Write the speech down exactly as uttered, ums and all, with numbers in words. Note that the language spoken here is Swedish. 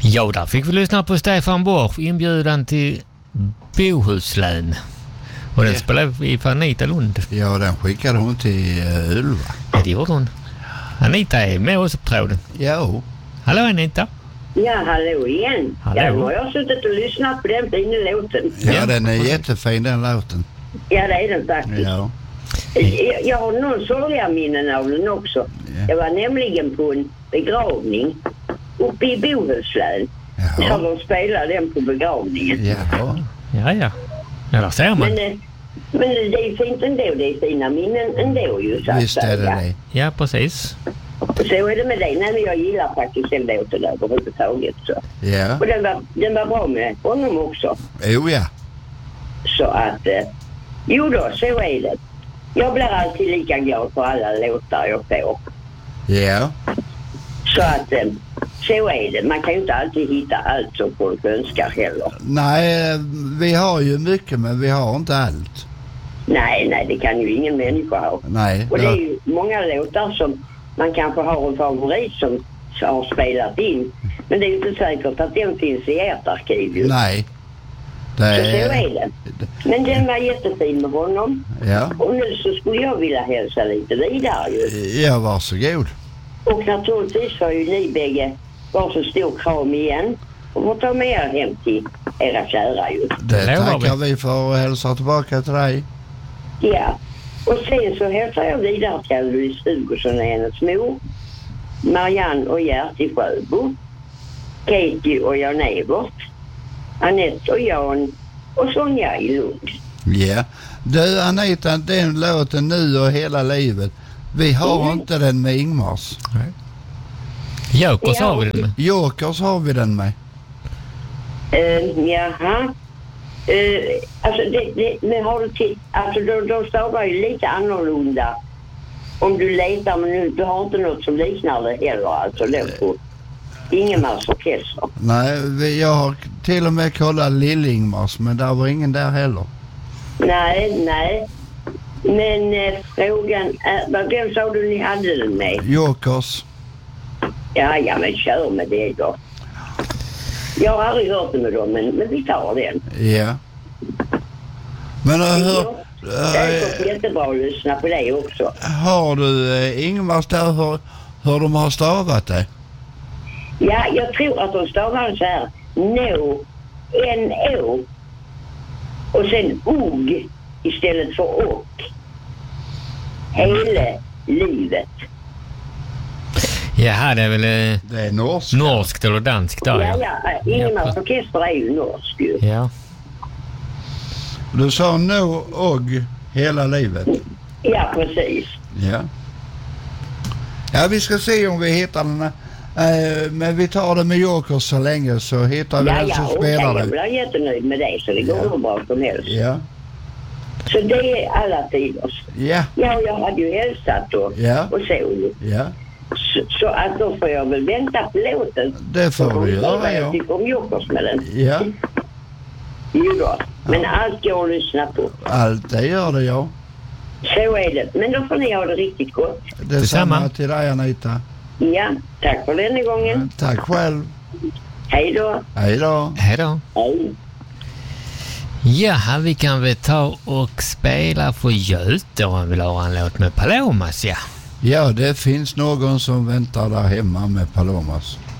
Ja, där fick vi lyssna på Stefan Borsch, inbjudan till Bohuslän. Och den ja. spelade vi för Anita Lund. Ja, den skickade hon till uh, Ulva. Ja, det gjorde hon. Anita är med oss på tråden. Ja. Hallå Anita. Ja, hallå igen. Hallå. Ja, nu har jag suttit och lyssnat på den fina låten. Ja, ja, den är jättefin den låten. Ja, det är den faktiskt. Ja. Jag, jag har någon sorgliga minnen av den också. Ja. Jag var nämligen på en begravning uppe i Bohuslän. Ja. Så de spelade den på begravningen. Ja. Ja, ja. Ja, där ser man. Men, men det är fint ändå. Det är fina minnen ändå ju. Så visst är det det. Ja, precis. Så är det med det. Nej, men jag gillar faktiskt den låten överhuvudtaget. Så. Ja. Och den var, den var bra med honom också. Jo, ja. Så att, eh, jo då, så är det. Jag blir alltid lika glad för alla låtar jag får. Ja. Så att, eh, så är det. Man kan ju inte alltid hitta allt som folk önskar heller. Nej, vi har ju mycket, men vi har inte allt. Nej, nej, det kan ju ingen människa ha. Nej. Och det är ju många låtar som man kanske har en favorit som har spelat in. Men det är ju inte säkert att den finns i ert arkiv ju. Nej. Det är... Så så är det. Men den var jättefin med honom. Ja. Och nu så skulle jag vilja hälsa lite vidare ju. Ja, varsågod. Och naturligtvis har ju ni bägge var så stor kram igen. Och får ta med er hem till era kära ju. Det tackar vi för att hälsa tillbaka till dig. Ja. Och sen så hälsar jag vidare till Louise Hugosson och hennes mor. Marianne och Gert i Sjöbo. Katie och Jan Evert. Annette och Jan och Sonja i Lund. Ja. Du Anita, den låten Nu och hela livet. Vi har mm. inte den med Ingmars. Nej. Jokers ja. har vi den med. Jokers har vi den med. Uh, jaha. Uh, alltså det, det, men har du till, alltså de, de stavar ju lite annorlunda om du letar, men nu, du har inte något som liknar det heller, alltså det på Ingmars orkester. Nej, vi, jag har till och med kollat Lill-Ingmars, men där var ingen där heller. Nej, nej. Men eh, frågan är, vem sa du ni hade den med? Jokers. Ja, ja, men kör med det då. Jag har aldrig hört det med dem, men, men vi tar den. Ja. Men uh, hör, det är uh, jättebra att lyssna på det också. Har du uh, Ingmars där hur, hur de har stavat det? Ja, jag tror att de stavar så här. No, N-O. Och sen og istället för och. Hela livet. Ja, det är väl eh, det är norskt. norskt eller danskt där. Ja, ja. Ingmars orkester är ju norsk ju. Ja. Du sa no och hela livet. Ja, precis. Ja. Ja, vi ska se om vi hittar den. Uh, men vi tar det med Jokers så länge så hittar vi ja, den ja, som okay, spelar det. Jag blir jättenöjd med det så det går ja. bra som helst. Ja. Så det är alla tiders. Ja. Ja, jag hade ju hälsat då. Ja. Och så. Ja. Så, så att då får jag väl vänta på låten. Det får du göra, ja. Jag tycker om Jokers med den. Ja. Jo då. Men ja. allt går att lyssna på. Allt det gör det, ja. Så är det. Men då får ni ha det riktigt gott. Detsamma till dig, Anita. Ja, tack för den gången. Ja, tack själv. Hej då. Hej då. Hej då. Hej. Ja, vi kan väl ta och spela för Göte om vill ha en låt med Palomas, ja. Ja, det finns någon som väntar där hemma med Palomas.